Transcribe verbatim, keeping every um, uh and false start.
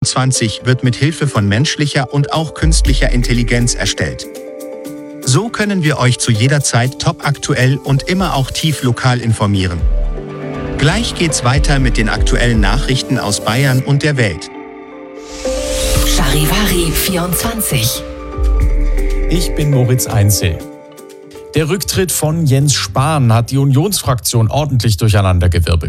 vierundzwanzig wird mit Hilfe von menschlicher und auch künstlicher Intelligenz erstellt. So können wir euch zu jeder Zeit topaktuell und immer auch tief lokal informieren. Gleich geht's weiter mit den aktuellen Nachrichten aus Bayern und der Welt. Charivari vierundzwanzig. Ich bin Moritz Einzel. Der Rücktritt von Jens Spahn hat die Unionsfraktion ordentlich durcheinandergewirbelt.